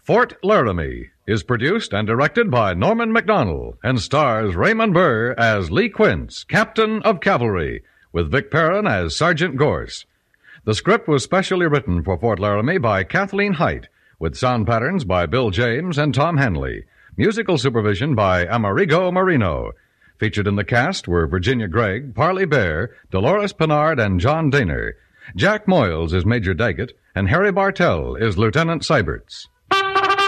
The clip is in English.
Fort Laramie is produced and directed by Norman MacDonald and stars Raymond Burr as Lee Quince, Captain of Cavalry, with Vic Perrin as Sergeant Gorse. The script was specially written for Fort Laramie by Kathleen Height, with sound patterns by Bill James and Tom Henley. Musical supervision by Amerigo Marino. Featured in the cast were Virginia Gregg, Parley Bear, Dolores Pinard, and John Daner. Jack Moyles is Major Daggett, and Harry Bartell is Lieutenant Seiberts.